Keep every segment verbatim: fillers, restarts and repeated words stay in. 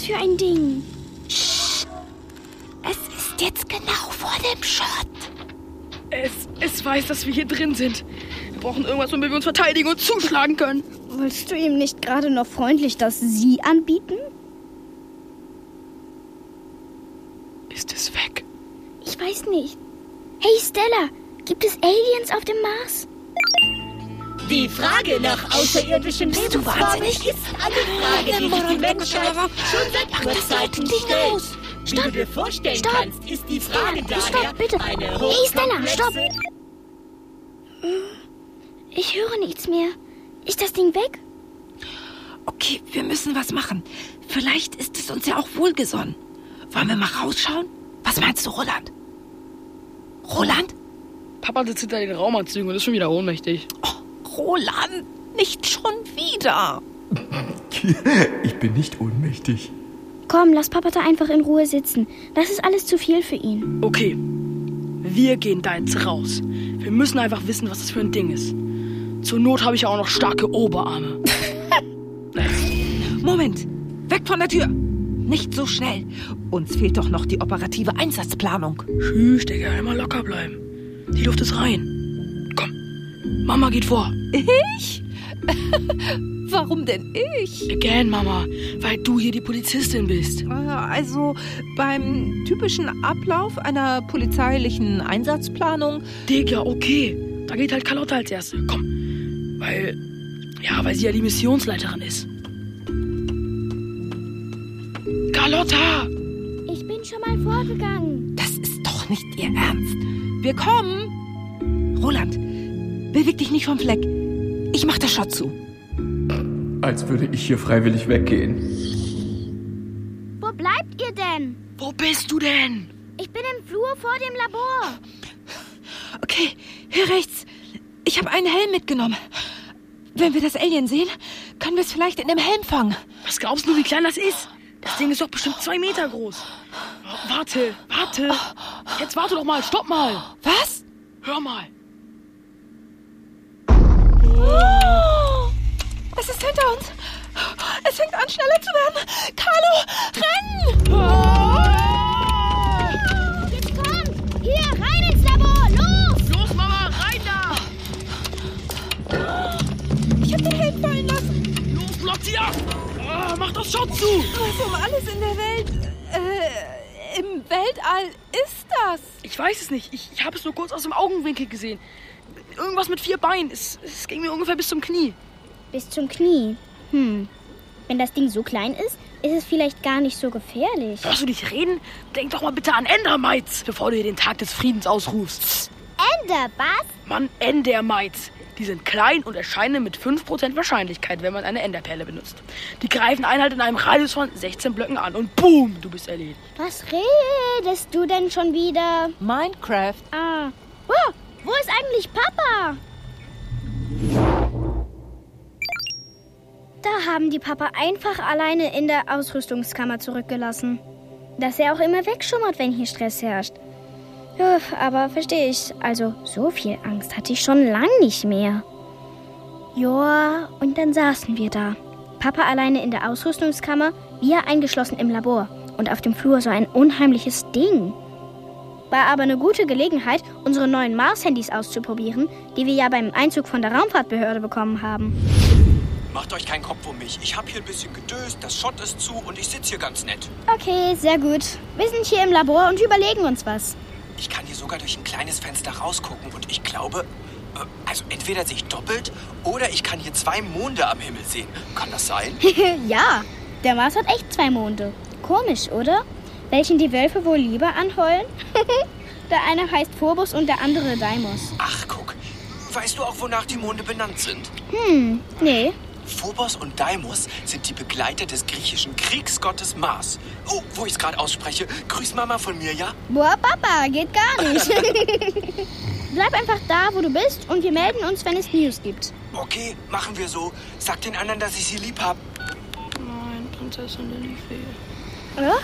das für ein Ding? Psst. Es ist jetzt genau vor dem Schott. Es, es weiß, dass wir hier drin sind. Wir brauchen irgendwas, womit wir uns verteidigen und zuschlagen können. Willst du ihm nicht gerade noch freundlich das Sie anbieten? Ist es weg? Ich weiß nicht. Hey Stella, gibt es Aliens auf dem Mars? Die Frage nach außerirdischen Lebensformen ist eine Frage, die sich die Menschheit schon seit Urzeiten stellt. Wie du dir vorstellen Stopp. kannst, ist die Frage Stella, daher stopp, bitte. eine Hey Stella, stopp. hochkomplexe... Ich höre nichts mehr. Ist das Ding weg? Okay, wir müssen was machen. Vielleicht ist es uns ja auch wohlgesonnen. Wollen wir mal rausschauen? Was meinst du, Roland? Roland? Papa sitzt hinter den Raumanzügen und ist schon wieder ohnmächtig. Oh, Roland, nicht schon wieder. Ich bin nicht ohnmächtig. Komm, lass Papa da einfach in Ruhe sitzen. Das ist alles zu viel für ihn. Okay, wir gehen da jetzt raus. Wir müssen einfach wissen, was das für ein Ding ist. Zur Not habe ich ja auch noch starke Oberarme. Moment, weg von der Tür. Nicht so schnell. Uns fehlt doch noch die operative Einsatzplanung. Tschüss, Digga, immer locker bleiben. Die Luft ist rein. Komm, Mama geht vor. Ich? Warum denn ich? Again, Mama, weil du hier die Polizistin bist. Also beim typischen Ablauf einer polizeilichen Einsatzplanung. Digga, okay. Da geht halt Carlotta als Erste. Komm, weil, ja, weil sie ja die Missionsleiterin ist. Carlotta! Ich bin schon mal vorgegangen. Das ist doch nicht Ihr Ernst. Wir kommen. Roland, beweg dich nicht vom Fleck. Ich mach das Schott zu. Als würde ich hier freiwillig weggehen. Wo bleibt ihr denn? Wo bist du denn? Ich bin im Flur vor dem Labor. Okay, hier rechts. Ich habe einen Helm mitgenommen. Wenn wir das Alien sehen, können wir es vielleicht in dem Helm fangen. Was glaubst du, wie klein das ist? Das Ding ist doch bestimmt zwei Meter groß. Warte, warte. Jetzt warte doch mal, stopp mal. Was? Hör mal. Oh, es ist hinter uns. Es fängt an, schneller zu werden. Carlo, rennen! Jetzt kommt! Hier, rein ins Labor! Los! Los, Mama, rein da! Ich hab den Helm fallen lassen. Los, blockt sie ab! Ah, mach das Schott zu! Was um alles in der Welt, äh, im Weltall ist das? Ich weiß es nicht. Ich, ich habe es nur kurz aus dem Augenwinkel gesehen. Irgendwas mit vier Beinen. Es, es ging mir ungefähr bis zum Knie. Bis zum Knie. Hm. Wenn das Ding so klein ist, ist es vielleicht gar nicht so gefährlich. Hörst du nicht reden? Denk doch mal bitte an Endermites, bevor du hier den Tag des Friedens ausrufst. Ender, was? Mann, Endermites. Die sind klein und erscheinen mit fünf Prozent Wahrscheinlichkeit, wenn man eine Enderperle benutzt. Die greifen einen halt in einem Radius von sechzehn Blöcken an und boom, du bist erledigt. Was redest du denn schon wieder? Minecraft. Ah. Oh, wo ist eigentlich Papa? Da haben die Papa einfach alleine in der Ausrüstungskammer zurückgelassen. Dass er auch immer wegschummert, wenn hier Stress herrscht. Uff, aber verstehe ich. Also, so viel Angst hatte ich schon lang nicht mehr. Joa, und dann saßen wir da. Papa alleine in der Ausrüstungskammer, wir eingeschlossen im Labor. Und auf dem Flur so ein unheimliches Ding. War aber eine gute Gelegenheit, unsere neuen Mars-Handys auszuprobieren, die wir ja beim Einzug von der Raumfahrtbehörde bekommen haben. Macht euch keinen Kopf um mich. Ich habe hier ein bisschen gedöst, das Schott ist zu und ich sitze hier ganz nett. Okay, sehr gut. Wir sind hier im Labor und überlegen uns was. Ich kann hier sogar durch ein kleines Fenster rausgucken und ich glaube, äh, also entweder sehe ich doppelt oder ich kann hier zwei Monde am Himmel sehen. Kann das sein? Ja, der Mars hat echt zwei Monde. Komisch, oder? Welchen die Wölfe wohl lieber anheulen? Der eine heißt Phobos und der andere Deimos. Ach, guck. Weißt du auch, wonach die Monde benannt sind? Hm, nee. Phobos und Deimos sind die Begleiter des griechischen Kriegsgottes Mars. Oh, wo ich es gerade ausspreche, grüß Mama von mir, ja? Boah, Papa, geht gar nicht. Bleib einfach da, wo du bist und wir melden uns, wenn es News gibt. Okay, machen wir so. Sag den anderen, dass ich sie lieb hab. Nein, Prinzessin Lilifee. Ja?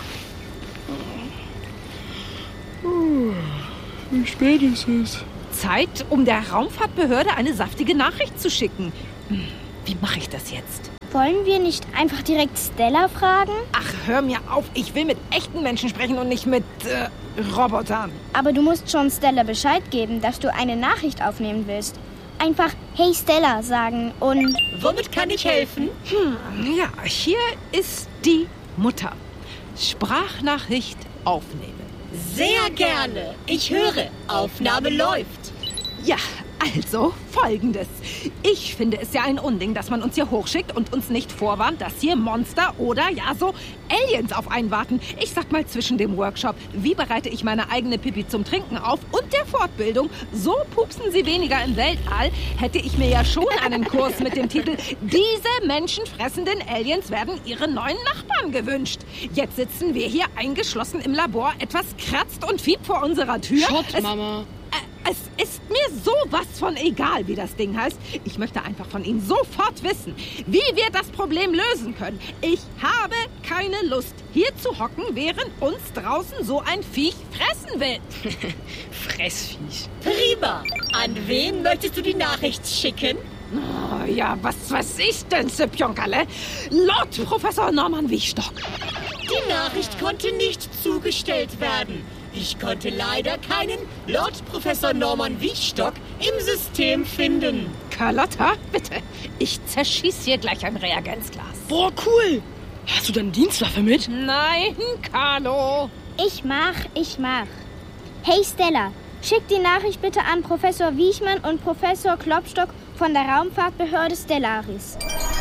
Uh, wie spät ist es? Zeit, um der Raumfahrtbehörde eine saftige Nachricht zu schicken. Hm, wie mache ich das jetzt? Wollen wir nicht einfach direkt Stella fragen? Ach, hör mir auf. Ich will mit echten Menschen sprechen und nicht mit äh, Robotern. Aber du musst schon Stella Bescheid geben, dass du eine Nachricht aufnehmen willst. Einfach Hey Stella sagen und... Womit kann ich helfen? Hm, ja, hier ist die Mutter. Sprachnachricht aufnehmen. Sehr gerne. Ich höre. Aufnahme läuft. Ja, also Folgendes. Ich finde es ja ein Unding, dass man uns hier hochschickt und uns nicht vorwarnt, dass hier Monster oder ja so Aliens auf einen warten. Ich sag mal zwischen dem Workshop, wie bereite ich meine eigene Pipi zum Trinken auf und der Fortbildung, so pupsen sie weniger im Weltall, hätte ich mir ja schon einen Kurs mit dem Titel Diese menschenfressenden Aliens werden ihre neuen Nachbarn gewünscht. Jetzt sitzen wir hier eingeschlossen im Labor, etwas kratzt und fiebt vor unserer Tür. Schott, Es- Mama. Es ist mir sowas von egal, wie das Ding heißt. Ich möchte einfach von Ihnen sofort wissen, wie wir das Problem lösen können. Ich habe keine Lust, hier zu hocken, während uns draußen so ein Viech fressen will. Fressviech. Prima. An wen möchtest du die Nachricht schicken? Oh, ja, was weiß ich denn, Sepionkale? Lord Professor Norman Wiechstock. Die Nachricht konnte nicht zugestellt werden. Ich konnte leider keinen Lord Professor Norman Wiechstock im System finden. Carlotta, bitte. Ich zerschieß hier gleich ein Reagenzglas. Boah, cool. Hast du deine Dienstwaffe mit? Nein, Carlo. Ich mach, ich mach. Hey Stella, schick die Nachricht bitte an Professor Wiechmann und Professor Klopstock von der Raumfahrtbehörde Stellaris.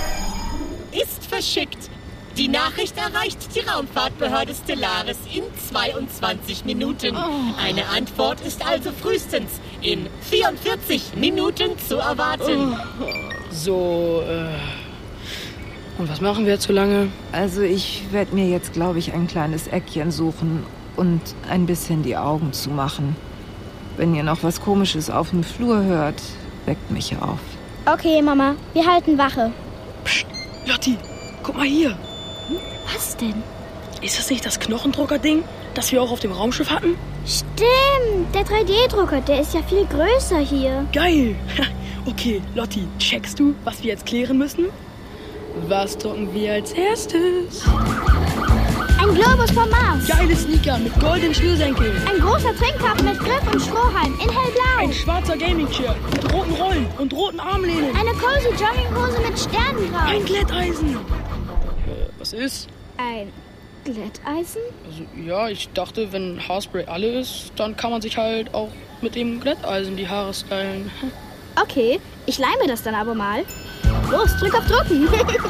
Ist verschickt. Die Nachricht erreicht die Raumfahrtbehörde Stellaris in zweiundzwanzig Minuten. Eine Antwort ist also frühestens in vierundvierzig Minuten zu erwarten. So, äh... Und was machen wir jetzt so lange? Also ich werde mir jetzt, glaube ich, ein kleines Eckchen suchen und ein bisschen die Augen zumachen. Wenn ihr noch was Komisches auf dem Flur hört, weckt mich auf. Okay, Mama, wir halten Wache. Psst, Lotti, guck mal hier. Was denn? Ist das nicht das Knochendrucker-Ding, das wir auch auf dem Raumschiff hatten? Stimmt, der drei D-Drucker, der ist ja viel größer hier. Geil. Okay, Lotti, checkst du, was wir jetzt klären müssen? Was drucken wir als erstes? Ein Globus vom Mars. Geile Sneaker mit goldenen Schnürsenkeln. Ein großer Trinkcup mit Griff und Strohhalm in hellblau. Ein schwarzer Gaming-Chair mit roten Rollen und roten Armlehnen. Eine cozy Jogginghose mit Sternen drauf. Ein Glätteisen. Äh, was ist? Ein Glätteisen? Also, ja, ich dachte, wenn Haarspray alle ist, dann kann man sich halt auch mit dem Glätteisen die Haare stylen. Okay, ich leime das dann aber mal. Los, drück auf Drucken.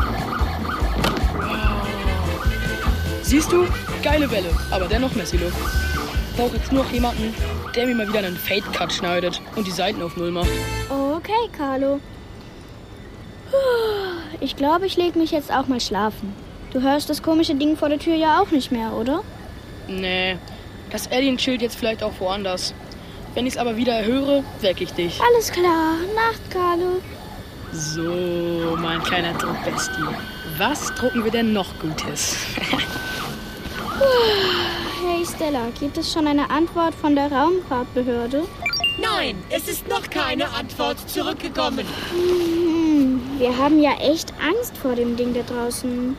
Siehst du? Geile Welle, aber dennoch Messi-Look. Ich brauche jetzt nur noch jemanden, der mir mal wieder einen Fade-Cut schneidet und die Seiten auf Null macht. Okay, Carlo. Ich glaube, ich lege mich jetzt auch mal schlafen. Du hörst das komische Ding vor der Tür ja auch nicht mehr, oder? Nee, das Alien chillt jetzt vielleicht auch woanders. Wenn ich es aber wieder höre, weck ich dich. Alles klar. Nacht, Carlo. So, mein kleiner Druckbestie. Was drucken wir denn noch Gutes? Hey Stella, gibt es schon eine Antwort von der Raumfahrtbehörde? Nein, es ist noch keine Antwort zurückgekommen. Hm, wir haben ja echt Angst vor dem Ding da draußen.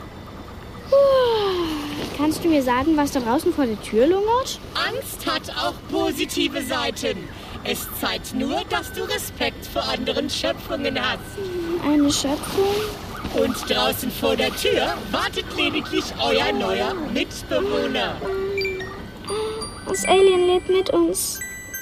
Puh, kannst du mir sagen, was da draußen vor der Tür lungert? Angst hat auch positive Seiten. Es zeigt nur, dass du Respekt vor anderen Schöpfungen hast. Eine Schöpfung? Und draußen vor der Tür wartet lediglich euer neuer Mitbewohner. Das Alien lebt mit uns.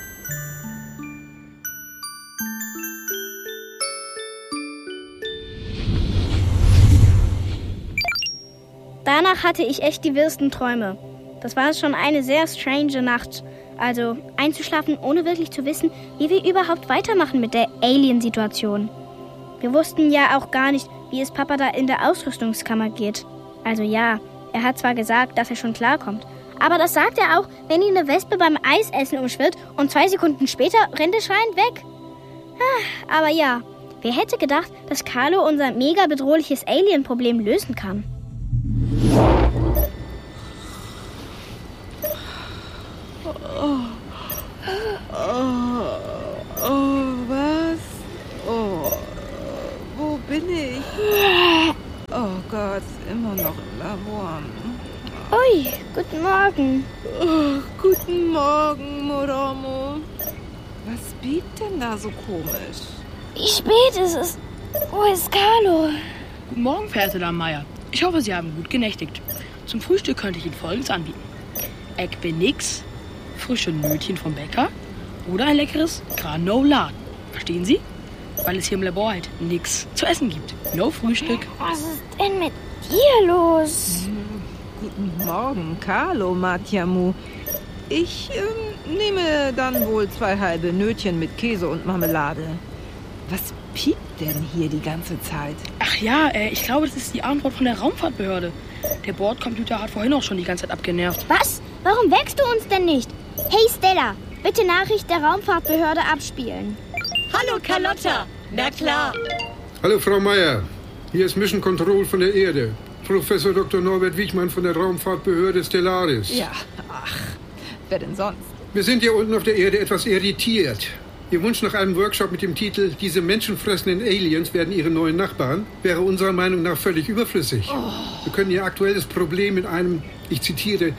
Danach hatte ich echt die wirsten Träume. Das war schon eine sehr strange Nacht. Also einzuschlafen, ohne wirklich zu wissen, wie wir überhaupt weitermachen mit der Alien-Situation. Wir wussten ja auch gar nicht, wie es Papa da in der Ausrüstungskammer geht. Also ja, er hat zwar gesagt, dass er schon klarkommt. Aber das sagt er auch, wenn ihn eine Wespe beim Eisessen umschwirrt und zwei Sekunden später rennt er schreiend weg. Ah, aber ja, wer hätte gedacht, dass Carlo unser mega bedrohliches Alien-Problem lösen kann? Oh, oh, was? Oh, wo bin ich? Oh Gott, immer noch im Labor. Ui, guten Morgen. Oh, guten Morgen, Moromo. Was bietet denn da so komisch? Wie spät ist es? Wo ist Carlo? Guten Morgen, verehrte Damen Meier. Ich hoffe, Sie haben gut genächtigt. Zum Frühstück könnte ich Ihnen Folgendes anbieten. Egg Benix, frische Nötchen vom Bäcker oder ein leckeres Granola. Verstehen Sie? Weil es hier im Labor halt nichts zu essen gibt. No Frühstück. Was ist denn mit dir los? Guten Morgen, Carlo Matjamu. Ich ähm, nehme dann wohl zwei halbe Nötchen mit Käse und Marmelade. Was piept denn hier die ganze Zeit? Ach ja, äh, ich glaube, das ist die Antwort von der Raumfahrtbehörde. Der Bordcomputer hat vorhin auch schon die ganze Zeit abgenervt. Was? Warum wächst du uns denn nicht? Hey Stella, bitte Nachricht der Raumfahrtbehörde abspielen. Hallo Carlotta. Na klar. Hallo Frau Meier. Hier ist Mission Control von der Erde. Professor Doktor Norbert Wichmann von der Raumfahrtbehörde Stellaris. Ja, ach, wer denn sonst? Wir sind hier unten auf der Erde etwas irritiert. Ihr Wunsch nach einem Workshop mit dem Titel »Diese menschenfressenden Aliens werden ihre neuen Nachbarn« wäre unserer Meinung nach völlig überflüssig. Oh. Wir können Ihr aktuelles Problem mit einem, ich zitiere,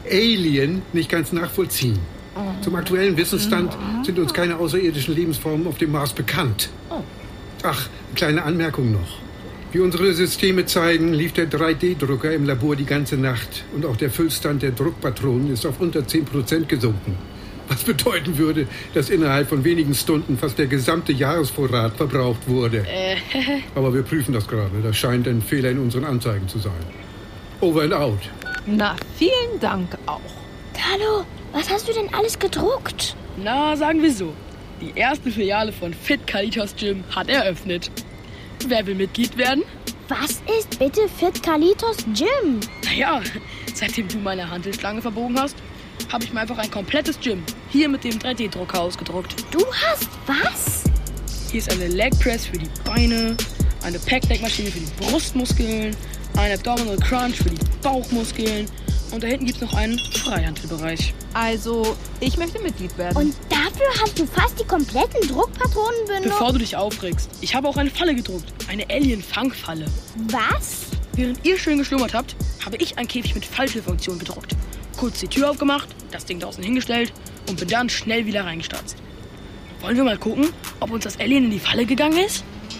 Alien nicht ganz nachvollziehen. Oh. Zum aktuellen Wissensstand oh. sind uns keine außerirdischen Lebensformen auf dem Mars bekannt. Oh. Ach, kleine Anmerkung noch. Wie unsere Systeme zeigen, lief der drei D Drucker im Labor die ganze Nacht und auch der Füllstand der Druckpatronen ist auf unter zehn Prozent gesunken. Was bedeuten würde, dass innerhalb von wenigen Stunden fast der gesamte Jahresvorrat verbraucht wurde. Äh. Aber wir prüfen das gerade. Das scheint ein Fehler in unseren Anzeigen zu sein. Over and out. Na, vielen Dank auch. Carlo, was hast du denn alles gedruckt? Na, sagen wir so. Die erste Filiale von Fit Kalitos Gym hat eröffnet. Wer will Mitglied werden? Was ist bitte Fit Kalitos Gym? Naja, seitdem du meine Hantelschlange verbogen hast, habe ich mir einfach ein komplettes Gym hier mit dem drei D Drucker ausgedruckt. Du hast was? Hier ist eine Leg Press für die Beine, eine Pack-Leg-Maschine für die Brustmuskeln, ein Abdominal Crunch für die Bauchmuskeln und da hinten gibt es noch einen Freihantelbereich. Also, ich möchte Mitglied werden. Und dafür hast du fast die kompletten Druckpatronen benutzt? Bevor du dich aufregst, ich habe auch eine Falle gedruckt, eine Alien-Fangfalle. Was? Während ihr schön geschlummert habt, habe ich einen Käfig mit Falltürfunktion gedruckt. Kurz die Tür aufgemacht, das Ding draußen hingestellt und bin dann schnell wieder reingestarzt. Wollen wir mal gucken, ob uns das Alien in die Falle gegangen ist?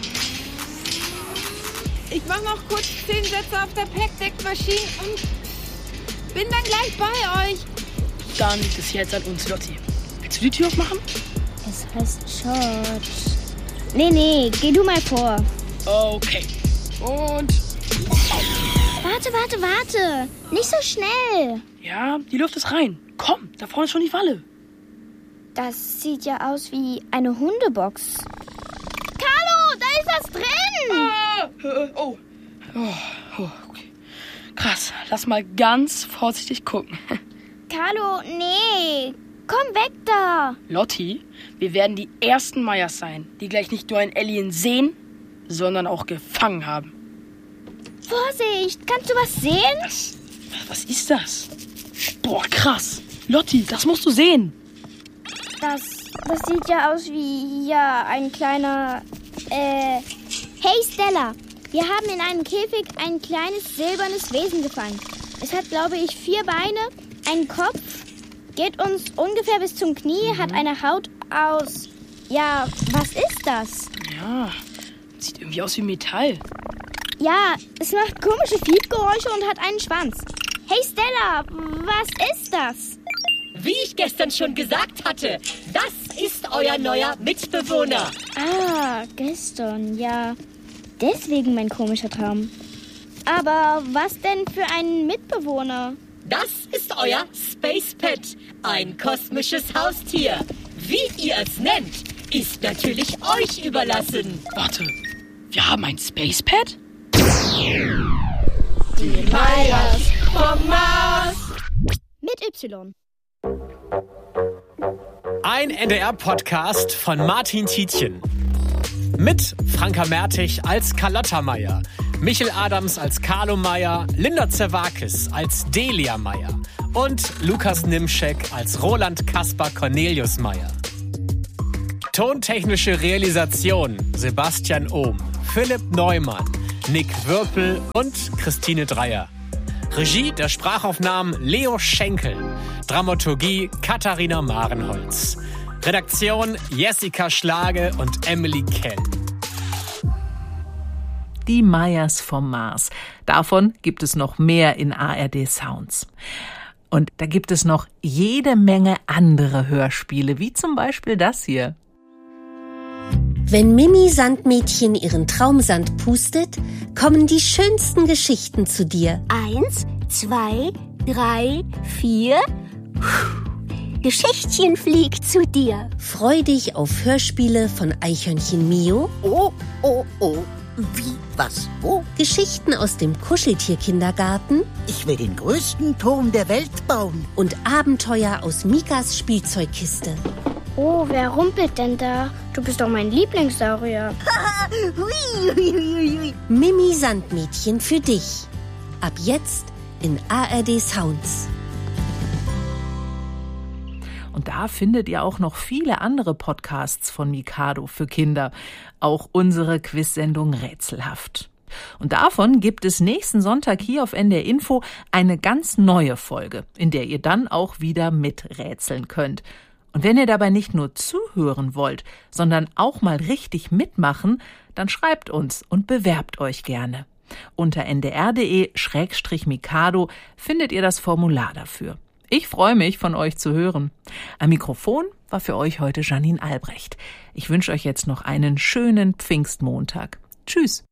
Ich mache noch kurz zehn Sätze auf der Pack-Deck-Maschine und bin dann gleich bei euch. Dann liegt es jetzt an uns, Lotti. Willst du die Tür aufmachen? Es heißt George. Nee, nee, geh du mal vor. Okay. Und... Warte, warte, warte. Nicht so schnell. Ja, die Luft ist rein. Komm, da vorne ist schon die Falle. Das sieht ja aus wie eine Hundebox. Carlo, da ist was drin. Ah, äh, oh. Oh, oh, okay. Krass, lass mal ganz vorsichtig gucken. Carlo, nee. Komm weg da. Lotti, wir werden die ersten Meyers sein, die gleich nicht nur ein Alien sehen, sondern auch gefangen haben. Vorsicht, kannst du was sehen? Was, was ist das? Boah, krass. Lotti, das musst du sehen. Das, das sieht ja aus wie, ja, ein kleiner, äh... Hey Stella, wir haben in einem Käfig ein kleines silbernes Wesen gefangen. Es hat, glaube ich, vier Beine, einen Kopf, geht uns ungefähr bis zum Knie, mhm. hat eine Haut aus... Ja, was ist das? Ja, sieht irgendwie aus wie Metall. Ja, es macht komische Fiepgeräusche und hat einen Schwanz. Hey Stella, was ist das? Wie ich gestern schon gesagt hatte, das ist euer neuer Mitbewohner. Ah, gestern, ja. Deswegen mein komischer Traum. Aber was denn für ein Mitbewohner? Das ist euer Space Pet, ein kosmisches Haustier. Wie ihr es nennt, ist natürlich euch überlassen. Warte, wir haben ein Space Pet? Die Meyers vom Mars. Mit Y. Ein N D R-Podcast von Martin Tietjen. Mit Franka Mertig als Carlotta Meier, Michel Adams als Carlo Meier, Linda Zerwakis als Delia Meier und Lukas Nimschek als Roland Kaspar Cornelius Meier. Tontechnische Realisation Sebastian Ohm, Philipp Neumann, Nick Würpel und Christine Dreier. Regie der Sprachaufnahmen Leo Schenkel. Dramaturgie Katharina Marenholz. Redaktion Jessica Schlage und Emily Kell. Die Mayas vom Mars. Davon gibt es noch mehr in A R D Sounds. Und da gibt es noch jede Menge andere Hörspiele, wie zum Beispiel das hier. Wenn Mimi Sandmädchen ihren Traumsand pustet, kommen die schönsten Geschichten zu dir. Eins, zwei, drei, vier. Geschichtchen fliegt zu dir. Freu dich auf Hörspiele von Eichhörnchen Mio. Oh, oh, oh. Wie, was, wo? Geschichten aus dem Kuscheltierkindergarten. Ich will den größten Turm der Welt bauen. Und Abenteuer aus Mikas Spielzeugkiste. Oh, wer rumpelt denn da? Du bist doch mein Lieblingssaurier. hui, hui, hui, hui. Mimi Sandmädchen für dich. Ab jetzt in A R D Sounds. Und da findet ihr auch noch viele andere Podcasts von Mikado für Kinder. Auch unsere Quiz-Sendung Rätselhaft. Und davon gibt es nächsten Sonntag hier auf N D R Info eine ganz neue Folge, in der ihr dann auch wieder miträtseln könnt. Und wenn ihr dabei nicht nur zuhören wollt, sondern auch mal richtig mitmachen, dann schreibt uns und bewerbt euch gerne. Unter n d r punkt d e schrägstrich mikado findet ihr das Formular dafür. Ich freue mich, von euch zu hören. Am Mikrofon war für euch heute Janine Albrecht. Ich wünsche euch jetzt noch einen schönen Pfingstmontag. Tschüss.